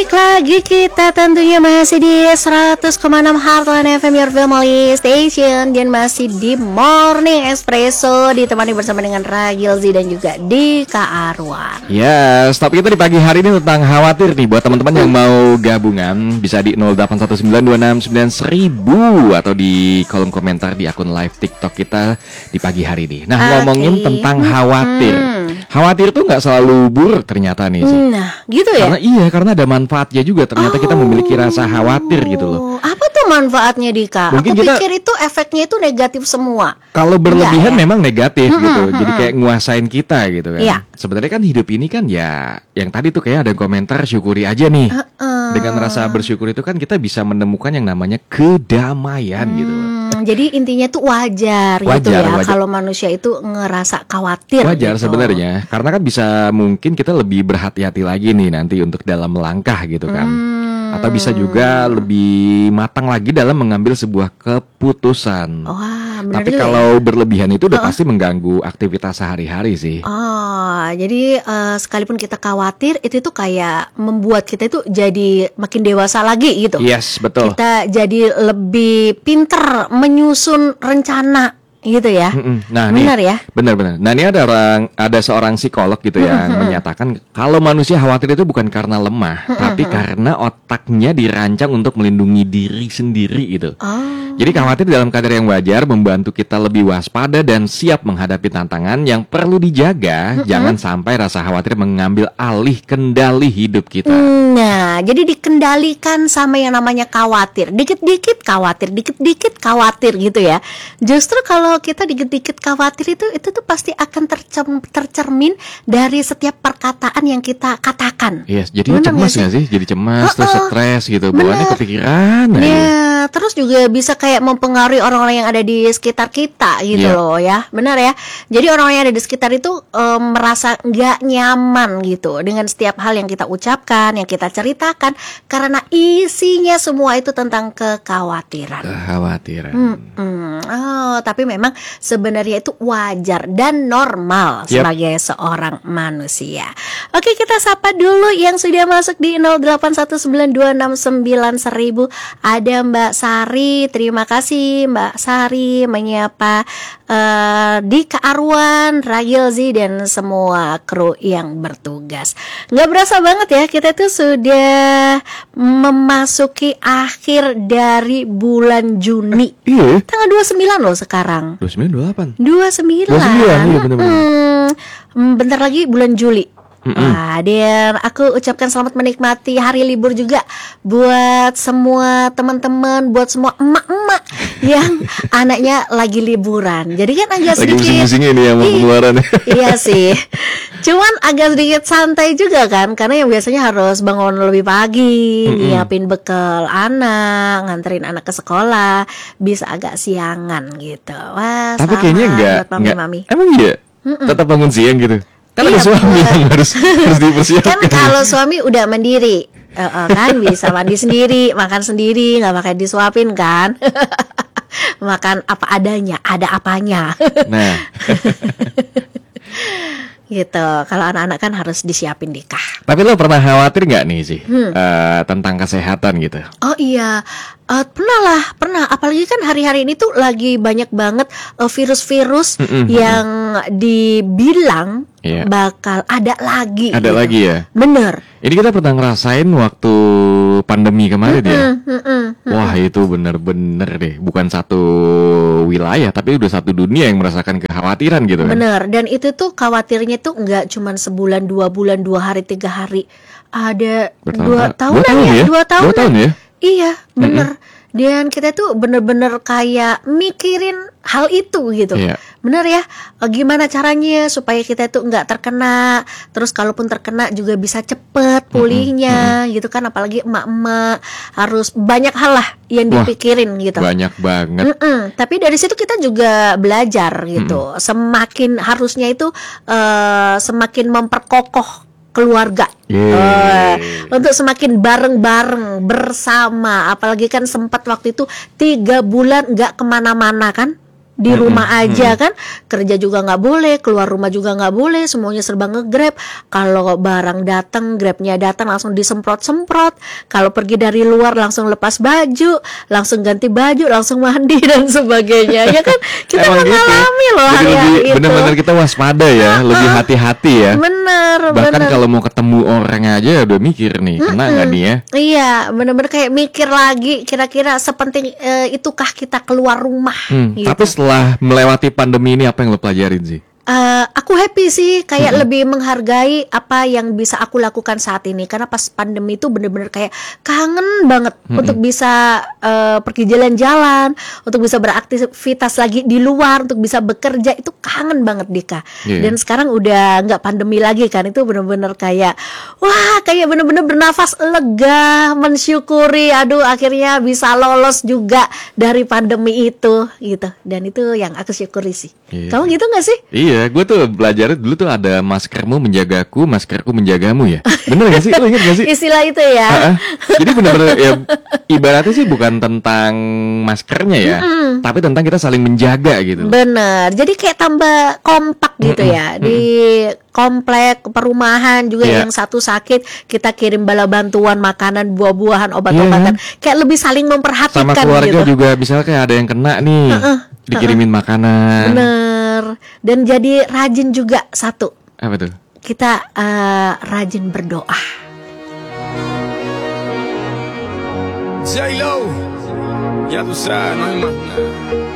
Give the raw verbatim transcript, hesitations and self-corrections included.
Balik lagi kita tentunya masih di seratus koma enam Heartland F M, Your Family Station. Dan masih di Morning Espresso, ditemani bersama dengan Ragil Z dan juga Dika Arwan. Yes, tapi kita di pagi hari ini tentang khawatir nih. Buat teman-teman yang mau gabungan, bisa di nol delapan satu sembilan dua enam sembilan seribu atau di kolom komentar di akun live TikTok kita di pagi hari ini. Nah, okay. Ngomongin tentang khawatir. Hmm. Khawatir tuh nggak selalu buruk ternyata nih sih. Nah, gitu ya? Karena iya, karena ada manfaatnya juga. Ternyata oh. kita memiliki rasa khawatir gitu loh. Apa tuh manfaatnya, Dika? Mungkin Aku kita, pikir itu efeknya itu negatif semua. Kalau berlebihan ya? memang negatif hmm, gitu. hmm, Jadi hmm. kayak nguasain kita gitu kan. Ya. Sebenarnya kan hidup ini kan ya, yang tadi tuh kayak ada komentar syukuri aja nih. Uh, uh. Dengan rasa bersyukur itu kan kita bisa menemukan yang namanya kedamaian hmm. gitu. Jadi intinya tuh wajar, wajar gitu ya wajar. Kalau manusia itu ngerasa khawatir. Wajar gitu. Sebenarnya. Karena kan bisa mungkin kita lebih berhati-hati lagi nih nanti untuk dalam melangkah gitu kan. Hmm. Atau bisa juga lebih matang lagi dalam mengambil sebuah keputusan. Wah, tapi juga kalau ya? berlebihan itu udah uh-uh. pasti mengganggu aktivitas sehari-hari sih. Oh, jadi uh, sekalipun kita khawatir, itu tuh kayak membuat kita itu jadi makin dewasa lagi gitu. Yes, betul. Kita jadi lebih pinter menyusun rencana gitu ya. Nah, benar nih, ya. Benar-benar. Nah, ini ada orang, ada seorang psikolog gitu yang menyatakan kalau manusia khawatir itu bukan karena lemah, tapi karena otaknya dirancang untuk melindungi diri sendiri gitu. Oh. Jadi khawatir dalam kadar yang wajar membantu kita lebih waspada dan siap menghadapi tantangan yang perlu dijaga. Mm-hmm. Jangan sampai rasa khawatir mengambil alih kendali hidup kita. Nah, jadi dikendalikan sama yang namanya khawatir. Dikit-dikit khawatir, dikit-dikit khawatir gitu ya. Justru kalau kita dikit-dikit khawatir itu itu tuh pasti akan tercem, tercermin dari setiap perkataan yang kita katakan. Yes, jadi cemas nggak sih? Jadi cemas, oh, terus stres gitu. Bawaannya kepikiran. Ya, terus juga bisa kayak mempengaruhi orang-orang yang ada di sekitar kita gitu yeah. loh ya. Benar ya. Jadi orang-orang yang ada di sekitar itu um, merasa nggak nyaman gitu dengan setiap hal yang kita ucapkan, yang kita ceritakan, karena isinya semua itu tentang kekhawatiran. Kekhawatiran. Hmm-hmm. Oh, tapi memang sebenarnya itu wajar dan normal yep. sebagai seorang manusia. Oke, kita sapa dulu yang sudah masuk di nol delapan satu sembilan dua enam sembilan seribu. Ada Mbak Sari. Terima kasih Mbak Sari menyapa uh, Dika Arwan, Ragil Z dan semua kru yang bertugas. Nggak berasa banget ya, kita tuh sudah memasuki akhir dari bulan Juni. Iya. Tanggal dua puluh sembilan loh sekarang. dua puluh sembilan, dua puluh delapan. dua puluh sembilan. dua puluh sembilan, iya benar-benar. Hmm, bentar lagi bulan Juli. Mm-mm. Wah, dan aku ucapkan selamat menikmati hari libur juga buat semua teman-teman, buat semua emak-emak yang anaknya lagi liburan. Jadi kan agak lagi sedikit musim-musimnya nih ya mau pengeluaran. Iya sih. Cuman agak sedikit santai juga kan, karena yang biasanya harus bangun lebih pagi, mm-mm. nyiapin bekal anak, nganterin anak ke sekolah, bisa agak siangan gitu. Wah, tapi kayaknya enggak, buat mami-mami. Emang iya? Mm-mm. Tetap bangun siang gitu. Kan iya, ada suami yang harus harus dipersiapkan. Kan kalau suami udah mandiri, uh, uh, kan bisa mandi sendiri, makan sendiri, nggak pakai disuapin kan. Makan apa adanya, ada apanya. Nah. Gitu. Kalau anak-anak kan harus disiapin nikah. Tapi lo pernah khawatir nggak nih sih hmm. uh, tentang kesehatan gitu? Oh iya, uh, pernah lah, pernah. Apalagi kan hari-hari ini tuh lagi banyak banget uh, virus-virus mm-hmm. yang dibilang yeah. bakal ada lagi. Ada gitu. Lagi ya? Bener. Ini kita pernah ngerasain waktu pandemi kemarin mm-hmm, ya. Mm-hmm, mm-hmm. Wah itu bener-bener deh, bukan satu wilayah tapi udah satu dunia yang merasakan kekhawatiran gitu kan. Bener, dan itu tuh khawatirnya tuh nggak cuma sebulan, dua bulan, dua hari, tiga hari. Ada Bertahun, dua tahunan dua tahun ya, ya? dua tahun. Dua tahun ya? Iya, bener. Mm-hmm. Dan kita tuh bener-bener kayak mikirin hal itu gitu. Yeah. Bener ya, gimana caranya supaya kita tuh nggak terkena. Terus kalaupun terkena juga bisa cepet pulihnya mm-hmm. gitu kan. Apalagi emak-emak harus banyak hal lah yang dipikirin. Wah, gitu. Banyak banget. Mm-mm. Tapi dari situ kita juga belajar gitu. Mm-hmm. Semakin harusnya itu uh, semakin memperkokoh keluarga, uh, untuk semakin bareng-bareng bersama. Apalagi kan sempat waktu itu tiga bulan nggak kemana-mana kan, di rumah Mm-mm. aja kan, kerja juga nggak boleh, keluar rumah juga nggak boleh, semuanya serba nge-Grab. Kalau barang datang, Grabnya datang langsung disemprot-semprot. Kalau pergi dari luar langsung lepas baju, langsung ganti baju, langsung mandi dan sebagainya. Ya kan kita Emang gitu ya. mengalami loh Jadi hari-hari lebih itu. benar-benar kita waspada ya, lebih hati-hati ya. Bener, Bahkan bener. kalau mau ketemu orang aja udah mikir nih, kena nggak nih ya? Iya, bener-bener kayak mikir lagi kira-kira sepenting eh, itukah kita keluar rumah. Hmm, gitu. Tapi setelah melewati pandemi ini apa yang lo pelajarin sih? Eh, aku happy sih, kayak lebih menghargai apa yang bisa aku lakukan saat ini. Karena pas pandemi itu bener-bener kayak kangen banget untuk bisa eh, pergi jalan-jalan, untuk bisa beraktivitas lagi di luar, untuk bisa bekerja, itu kangen banget Dika. Iya. Dan sekarang udah nggak pandemi lagi kan, itu bener-bener kayak wah, kayak bener-bener bernafas lega, mensyukuri, aduh akhirnya bisa lolos juga dari pandemi itu gitu. Dan itu yang aku syukuri sih. Iya. Kamu gitu nggak sih? Iya, gue tuh belajar dulu tuh ada maskermu menjagaku, maskerku menjagamu ya. Bener gak sih? Lo inget gak sih? Istilah itu ya. Ah, ah. Jadi bener-bener ya, ibaratnya sih bukan tentang maskernya ya, tapi tentang kita saling menjaga gitu. Bener. Jadi kayak tambah kompak gitu ya. Di komplek perumahan juga Iya. yang satu sakit, kita kirim bala bantuan makanan, buah-buahan, obat-obatan. Kayak lebih saling memperhatikan Sama keluarga gitu. juga, misalnya kayak ada yang kena nih, dikirimin makanan. Bener. Dan jadi rajin juga satu. Apa tuh? Kita eh, rajin berdoa. J-Lo, ya tú sabes, no hay más nada.